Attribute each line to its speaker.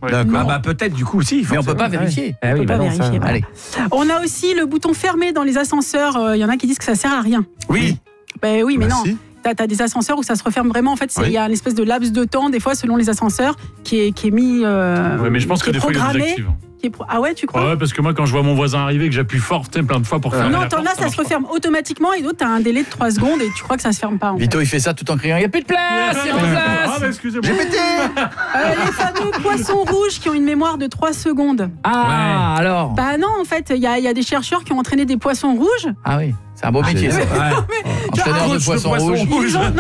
Speaker 1: Ouais.
Speaker 2: D'accord.
Speaker 3: Ah bah peut-être du coup aussi.
Speaker 4: Mais on peut pas vérifier.
Speaker 3: Ah oui,
Speaker 5: peut pas
Speaker 3: bah non,
Speaker 5: vérifier.
Speaker 3: ça-
Speaker 5: Voilà.
Speaker 4: Allez.
Speaker 5: On a aussi le bouton fermé dans les ascenseurs. Il y en a qui disent que ça sert à rien.
Speaker 3: Oui.
Speaker 5: Ben oui, mais
Speaker 1: Bah
Speaker 5: non.
Speaker 1: si.
Speaker 5: T'as des ascenseurs où ça se referme vraiment. En fait, il
Speaker 1: Oui.
Speaker 5: y a une espèce de laps de temps, des fois, selon les ascenseurs, qui est mis.
Speaker 1: Ouais, mais je pense
Speaker 5: qui
Speaker 1: que
Speaker 5: est
Speaker 1: des fois, il y a des
Speaker 5: programmé.
Speaker 1: actifs.
Speaker 5: Ah ouais, tu crois?
Speaker 1: Ouais, parce que moi, quand je vois mon voisin arriver, que j'appuie fort, plein de fois pour fermer
Speaker 5: Non,
Speaker 1: la
Speaker 5: t'en
Speaker 1: porte,
Speaker 5: as, ça se
Speaker 1: marche pas.
Speaker 5: referme automatiquement et d'autres, t'as un délai de 3 secondes et tu crois que ça se ferme pas. En fait.
Speaker 4: Vito, il fait ça tout en criant. Il n'y a plus de place, c'est en
Speaker 1: Ah,
Speaker 4: place.
Speaker 1: bah, excusez-moi.
Speaker 5: Les fameux poissons rouges qui ont une mémoire de 3 secondes.
Speaker 4: Ah, alors.
Speaker 5: Bah non, en fait, il y a des chercheurs qui ont entraîné des poissons rouges.
Speaker 4: Ah oui, c'est un beau métier, ça.
Speaker 3: Ouais.
Speaker 4: Entraîneur de
Speaker 3: Coach de
Speaker 4: poisson
Speaker 3: poisson
Speaker 4: rouge.
Speaker 3: rouge.